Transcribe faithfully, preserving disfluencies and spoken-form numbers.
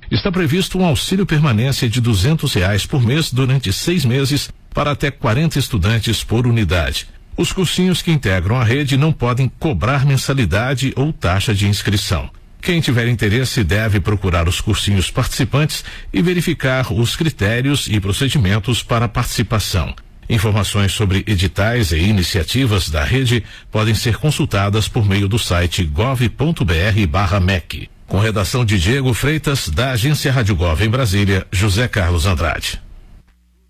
Está previsto um auxílio permanência de duzentos reais por mês durante seis meses para até quarenta estudantes por unidade. Os cursinhos que integram a rede não podem cobrar mensalidade ou taxa de inscrição. Quem tiver interesse deve procurar os cursinhos participantes e verificar os critérios e procedimentos para participação. Informações sobre editais e iniciativas da rede podem ser consultadas por meio do site gov ponto br barra M E C. Com redação de Diego Freitas, da agência Rádio Gov em Brasília, José Carlos Andrade.